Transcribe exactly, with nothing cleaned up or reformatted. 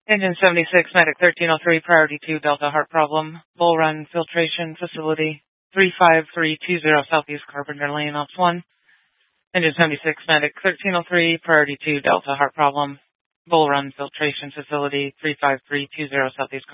Engine seventy-six, Medic thirteen oh three, Priority two, Delta Heart Problem, Bull Run Filtration Facility, three five three two zero Southeast Carpenter Lane, Ops one. Engine seventy-six, Medic thirteen oh three, Priority two, Delta Heart Problem, Bull Run Filtration Facility, three five three two zero Southeast